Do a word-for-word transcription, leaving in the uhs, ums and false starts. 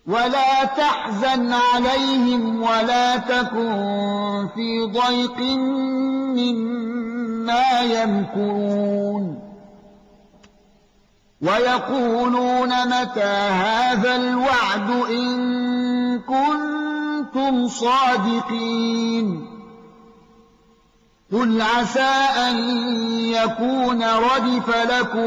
ولا تحزن عليهم ولا تكن في ضيق مما يمكرون ويقولون متى هذا الوعد إن كنتم صادقين قل عسى أن يكون ردف لكم